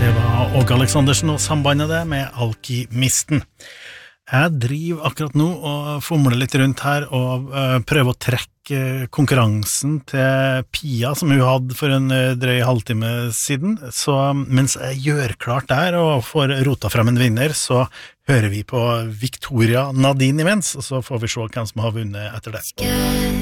Åge Aleksandersen og sambandet det med Alkymisten. Jeg driver akkurat nå og fomler litt rundt her og prøver å trekke konkurransen til Pia som hun hadde for en drøy halvtime siden. Så mens jeg gjør klart der og får rota frem en vinner, så hører vi på Victoria Nadine imens, og så får vi se hvem som har vunnet etter det.